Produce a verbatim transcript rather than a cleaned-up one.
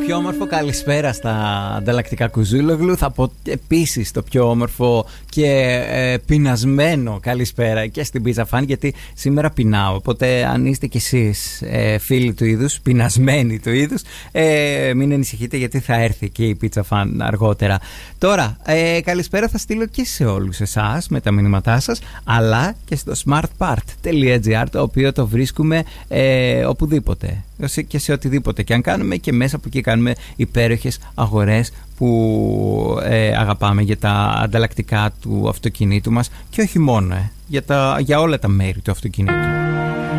πιο όμορφο καλησπέρα στα ανταλλακτικά Κουζούλογλου. Θα πω επίσης το πιο όμορφο και ε, πεινασμένο καλησπέρα και στην Pizza Fan, γιατί σήμερα πεινάω. Οπότε αν είστε κι εσείς ε, φίλοι του είδους, πεινασμένοι του είδους, ε, μην ανησυχείτε, γιατί θα έρθει και η Pizza Fan αργότερα. Τώρα, ε, καλησπέρα θα στείλω και σε όλους εσάς με τα μηνύματά σας, αλλά και στο smartpart.gr, το οποίο το βρίσκουμε ε, οπουδήποτε και σε οτιδήποτε και αν κάνουμε, και μέσα από εκεί κάνουμε υπέροχες αγορές που ε, αγαπάμε για τα ανταλλακτικά του αυτοκινήτου μας, και όχι μόνο, ε, για, τα, για όλα τα μέρη του αυτοκινήτου.